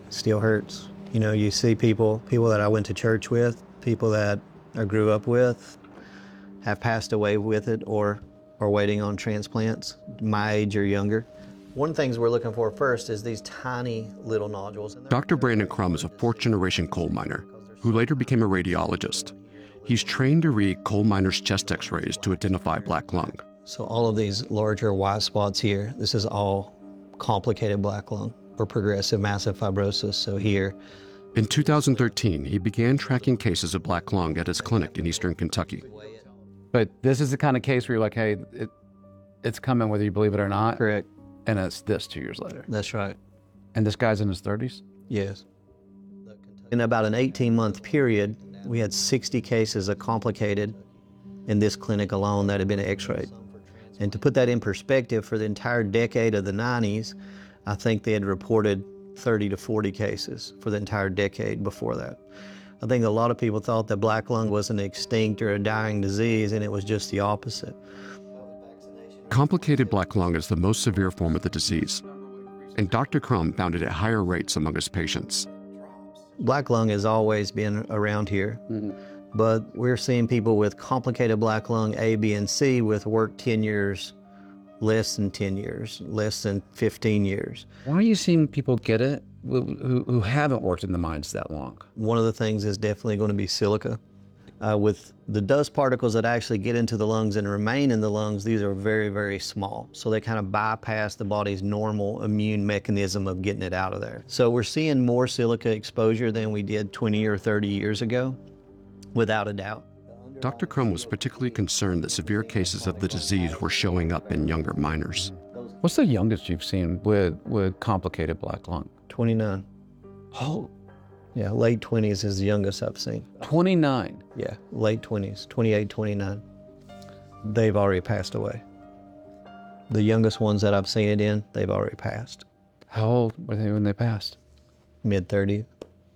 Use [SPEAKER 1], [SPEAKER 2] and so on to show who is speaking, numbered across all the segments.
[SPEAKER 1] Still hurts. You know, you see people that I went to church with, people that I grew up with, have passed away with it or are waiting on transplants, my age or younger. One of the things we're looking for first is these tiny little nodules.
[SPEAKER 2] Dr. Brandon Crum is a fourth-generation coal miner who later became a radiologist. He's trained to read coal miners' chest x-rays to identify black lung.
[SPEAKER 1] So all of these larger white spots here, this is all complicated black lung or progressive massive fibrosis. So here.
[SPEAKER 2] In 2013, he began tracking cases of black lung at his clinic in eastern Kentucky.
[SPEAKER 3] But this is the kind of case where you're like, hey, it's coming whether you believe it or not.
[SPEAKER 1] Correct.
[SPEAKER 3] And it's this 2 years later.
[SPEAKER 1] That's right.
[SPEAKER 3] And this guy's in his 30s?
[SPEAKER 1] Yes. In about an 18-month period, we had 60 cases of complicated in this clinic alone that had been x-rayed. And to put that in perspective, for the entire decade of the 90s, I think they had reported 30 to 40 cases for the entire decade before that. I think a lot of people thought that black lung was an extinct or a dying disease, and it was just the opposite.
[SPEAKER 2] Complicated black lung is the most severe form of the disease, and Dr. Crum found it at higher rates among his patients.
[SPEAKER 1] Black lung has always been around here, but we're seeing people with complicated black lung A, B, and C with work tenures less than 10 years, less than 15 years.
[SPEAKER 3] Why are you seeing people get it who haven't worked in the mines that long?
[SPEAKER 1] One of the things is definitely going to be silica. With the dust particles that actually get into the lungs and remain in the lungs, these are very, very small. So they kind of bypass the body's normal immune mechanism of getting it out of there. So we're seeing more silica exposure than we did 20 or 30 years ago, without a doubt.
[SPEAKER 2] Dr. Crum was particularly concerned that severe cases of the disease were showing up in younger miners.
[SPEAKER 3] What's the youngest you've seen with complicated black lung?
[SPEAKER 1] 29.
[SPEAKER 3] Oh.
[SPEAKER 1] Yeah, late 20s is the youngest I've seen.
[SPEAKER 3] 29?
[SPEAKER 1] Yeah, late 20s, 28, 29. They've already passed away. The youngest ones that I've seen it in, they've already passed.
[SPEAKER 3] How old were they when they passed?
[SPEAKER 1] Mid-30s.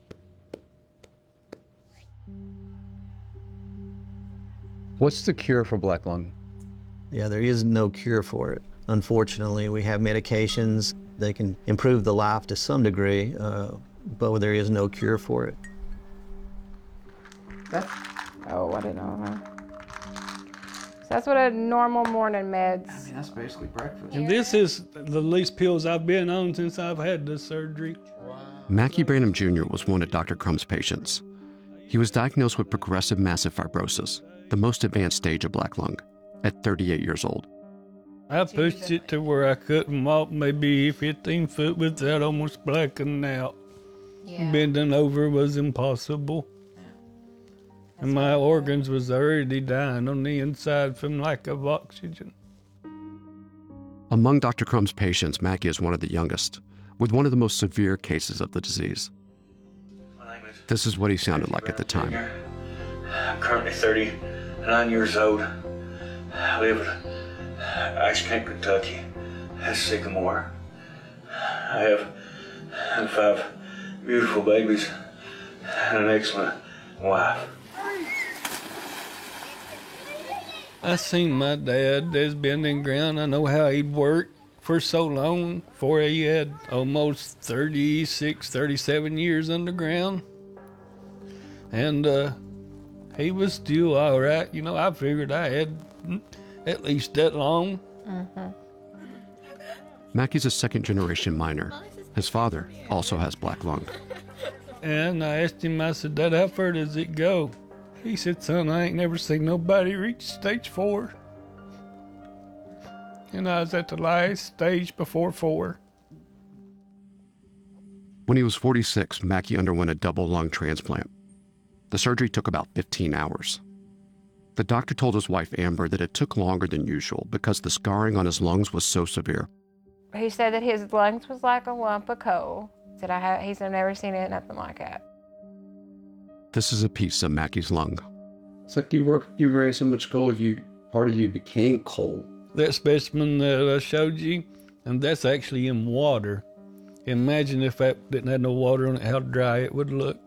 [SPEAKER 3] What's the cure for black lung?
[SPEAKER 1] Yeah, there is no cure for it. Unfortunately, we have medications. They can improve the life to some degree, but there is no cure for it.
[SPEAKER 4] Oh, I didn't know that. So that's what a normal morning meds.
[SPEAKER 3] I mean, that's basically breakfast.
[SPEAKER 5] And this is the least pills I've been on since I've had this surgery.
[SPEAKER 2] Mackie Branham Jr. was one of Dr. Crum's patients. He was diagnosed with progressive massive fibrosis, the most advanced stage of black lung, at 38 years old.
[SPEAKER 5] I pushed it to where I couldn't walk maybe 15 foot without almost blacking out.
[SPEAKER 4] Yeah.
[SPEAKER 5] Bending over was impossible. And my organs was already dying on the inside from lack of oxygen.
[SPEAKER 2] Among Dr. Crum's patients, Mackie is one of the youngest, with one of the most severe cases of the disease. This is what he sounded like at the time.
[SPEAKER 6] I'm currently 39 years old. I live in Ice Camp, Kentucky. That's Sycamore. I have 5 beautiful babies and an excellent wife.
[SPEAKER 5] I seen my dad that's bending ground. I know how he'd worked for so long, before he had almost 36, 37 years underground. And he was still all right. You know, I figured I had at least that long.
[SPEAKER 2] Mackie's a second-generation miner. His father also has black lung.
[SPEAKER 5] And I asked him, I said, Dad, how far does it go? He said, son, I ain't never seen nobody reach stage 4. And I was at the last stage before 4.
[SPEAKER 2] When he was 46, Mackie underwent a double lung transplant. The surgery took about 15 hours. The doctor told his wife, Amber, that it took longer than usual because the scarring on his lungs was so severe.
[SPEAKER 4] He said that his lungs was like a lump of coal. He's never seen it, nothing like that.
[SPEAKER 2] This is a piece of Mackie's lung.
[SPEAKER 3] It's like you raised so much coal, part of you became coal.
[SPEAKER 5] That specimen that I showed you, and that's actually in water. Imagine if that didn't have no water on it, how dry it would look.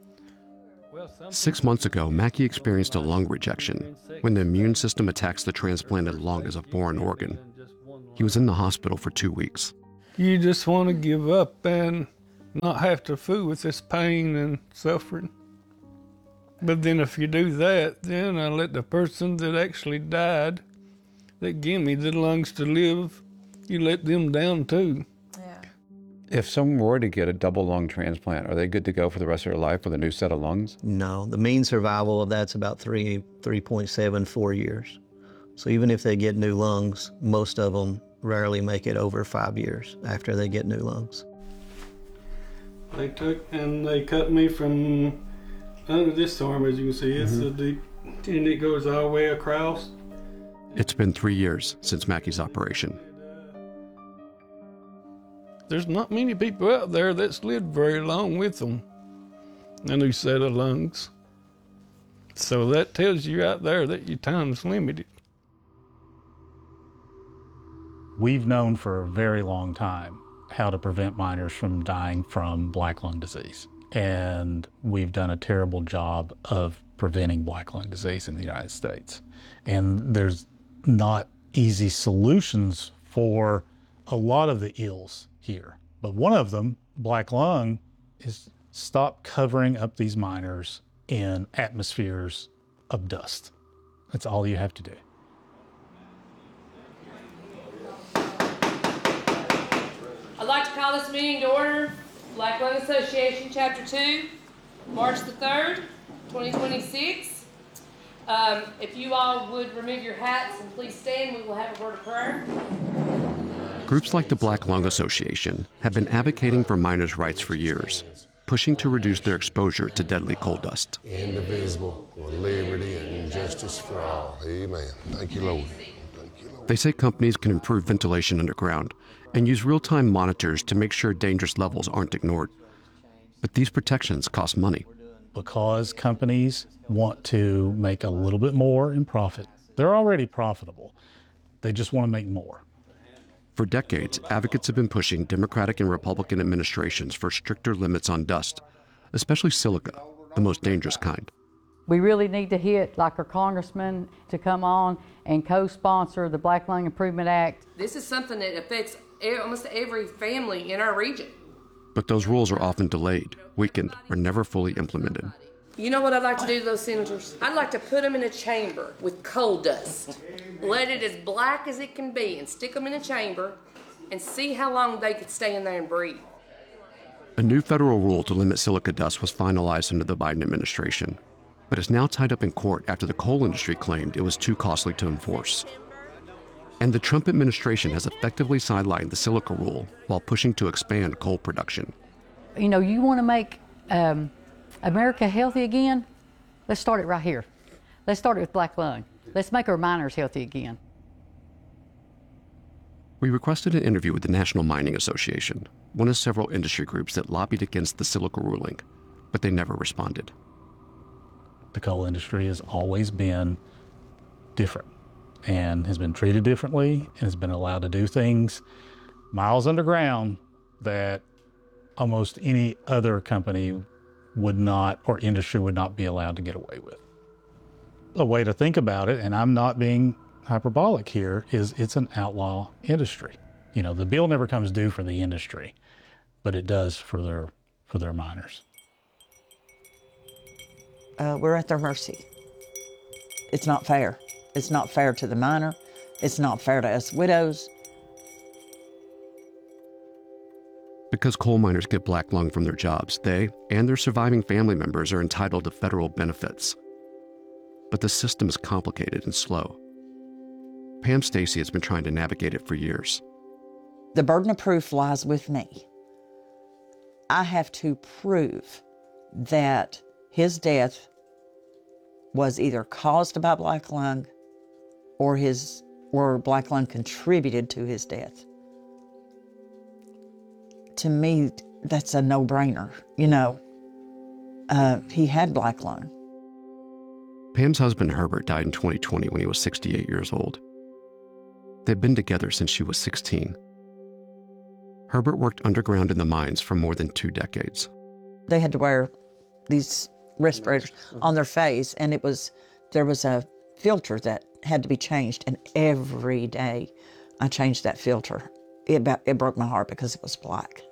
[SPEAKER 2] 6 months ago, Mackie experienced a lung rejection when the immune system attacks the transplanted lung as a foreign organ. He was in the hospital for 2 weeks.
[SPEAKER 5] You just want to give up, and not have to fool with this pain and suffering. But then if you do that, then I let the person that actually died, that gave me the lungs to live, you let them down too.
[SPEAKER 4] Yeah.
[SPEAKER 3] If someone were to get a double lung transplant, are they good to go for the rest of their life with a new set of lungs?
[SPEAKER 1] No, the mean survival of that's about 3.74 years. So even if they get new lungs, most of them rarely make it over 5 years after they get new lungs.
[SPEAKER 5] They took and they cut me from under this arm, as you can see. It's a deep, and it goes all the way across.
[SPEAKER 2] It's been 3 years since Mackie's operation.
[SPEAKER 5] There's not many people out there that's lived very long with them, a new set of lungs. So that tells you out there that your time's limited.
[SPEAKER 7] We've known for a very long time how to prevent minors from dying from black lung disease. And we've done a terrible job of preventing black lung disease in the United States. And there's not easy solutions for a lot of the ills here. But one of them, black lung, is stop covering up these minors in atmospheres of dust. That's all you have to do.
[SPEAKER 8] I'd like to call this meeting to order. Black Lung Association, Chapter 2, March the 3rd, 2026. If you all would remove your hats and please stand, we will have a word of prayer.
[SPEAKER 2] Groups like the Black Lung Association have been advocating for minors' rights for years, pushing to reduce their exposure to deadly coal dust.
[SPEAKER 9] Indivisible, with liberty and justice for all. Amen. Thank you, Lord. Thank you, Lord.
[SPEAKER 2] They say companies can improve ventilation underground and use real-time monitors to make sure dangerous levels aren't ignored. But these protections cost money.
[SPEAKER 7] Because companies want to make a little bit more in profit. They're already profitable. They just want to make more.
[SPEAKER 2] For decades, advocates have been pushing Democratic and Republican administrations for stricter limits on dust, especially silica, the most dangerous kind.
[SPEAKER 10] We really need to hit, like our congressman, to come on and co-sponsor the Black Lung Improvement Act.
[SPEAKER 8] This is something that affects almost every family in our region.
[SPEAKER 2] But those rules are often delayed, weakened, or never fully implemented.
[SPEAKER 8] You know what I'd like to do to those senators? I'd like to put them in a chamber with coal dust. Let it as black as it can be and stick them in a chamber and see how long they could stay in there and breathe.
[SPEAKER 2] A new federal rule to limit silica dust was finalized under the Biden administration, but is now tied up in court after the coal industry claimed it was too costly to enforce. And the Trump administration has effectively sidelined the silica rule while pushing to expand coal production.
[SPEAKER 10] You know, you want to make America healthy again? Let's start it right here. Let's start it with black lung. Let's make our miners healthy again.
[SPEAKER 2] We requested an interview with the National Mining Association, one of several industry groups that lobbied against the silica ruling, but they never responded.
[SPEAKER 7] The coal industry has always been different and has been treated differently and has been allowed to do things miles underground that almost any other company would not, or industry would not be allowed to get away with. A way to think about it, and I'm not being hyperbolic here, is it's an outlaw industry. You know, the bill never comes due for the industry, but it does for their miners.
[SPEAKER 11] We're at their mercy. It's not fair. It's not fair to the miner. It's not fair to us widows.
[SPEAKER 2] Because coal miners get black lung from their jobs, they and their surviving family members are entitled to federal benefits. But the system is complicated and slow. Pam Stacey has been trying to navigate it for years.
[SPEAKER 11] The burden of proof lies with me. I have to prove that his death was either caused by black lung or black lung contributed to his death. To me, that's a no-brainer, you know. He had black lung.
[SPEAKER 2] Pam's husband, Herbert, died in 2020 when he was 68 years old. They'd been together since she was 16. Herbert worked underground in the mines for more than 2 decades.
[SPEAKER 11] They had to wear these respirators on their face, and there was a filter that had to be changed, and every day I changed that filter. It broke my heart because it was black.